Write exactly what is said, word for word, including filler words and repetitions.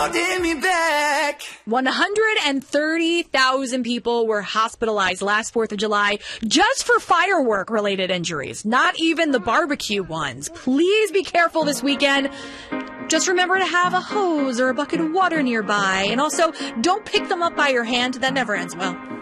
me back. one hundred thirty thousand people were hospitalized last fourth of July just for firework-related injuries, not even the barbecue ones. Please be careful this weekend. Just remember to have a hose or a bucket of water nearby. And also, don't pick them up by your hand. That never ends well.